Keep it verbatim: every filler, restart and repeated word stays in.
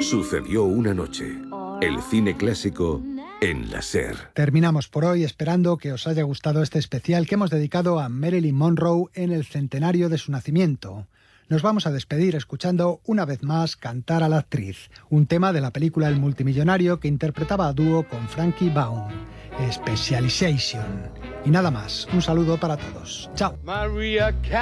Sucedió una noche. El cine clásico en la SER. Terminamos por hoy esperando que os haya gustado este especial que hemos dedicado a Marilyn Monroe en el centenario de su nacimiento. Nos vamos a despedir escuchando una vez más cantar a la actriz, un tema de la película El multimillonario que interpretaba a dúo con Frankie Baum, Specialization. Y nada más, un saludo para todos. Chao.